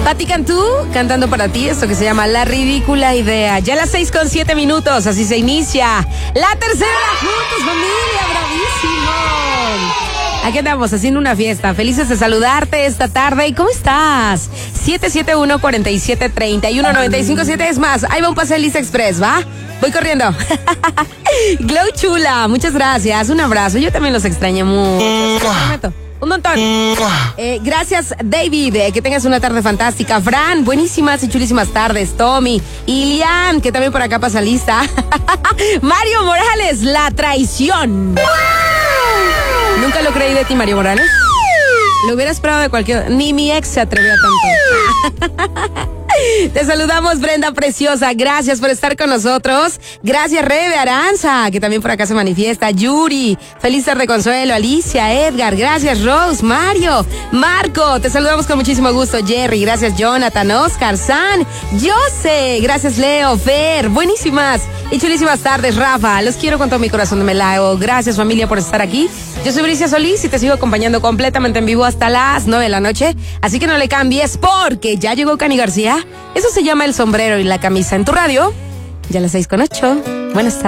Pati Cantú cantando para ti esto que se llama La Ridícula Idea. Ya a las 6:07, así se inicia la tercera juntos, familia, bravísimo. Aquí andamos haciendo una fiesta, felices de saludarte esta tarde. ¿Y cómo estás? 771-4731-957. Es más, ahí va un pase de Lista Express, ¿va? Voy corriendo. Glow chula, muchas gracias. Un abrazo, yo también los extrañé mucho. Un montón. Gracias, David. Que tengas una tarde fantástica. Fran, buenísimas y chulísimas tardes. Tommy. Ilian, que también por acá pasa lista. Mario Morales, la traición. Nunca lo creí de ti, Mario Morales. Lo hubiera esperado de cualquier... Ni mi ex se atrevió a tanto. Te saludamos, Brenda preciosa. Gracias por estar con nosotros. Gracias, Rebe Aranza, que también por acá se manifiesta. Yuri, feliz tarde, Consuelo. Alicia, Edgar, gracias, Rose, Mario, Marco. Te saludamos con muchísimo gusto, Jerry. Gracias, Jonathan, Oscar, San, Jose. Gracias, Leo, Fer. Buenísimas y chulísimas tardes, Rafa. Los quiero con todo mi corazón de melao. Gracias, familia, por estar aquí. Yo soy Bricia Solís y te sigo acompañando completamente en vivo hasta las 9 de la noche. Así que no le cambies porque ya llegó Cani García. Eso se llama El Sombrero y la Camisa en tu radio. Ya a las 6:08. Buenas tardes.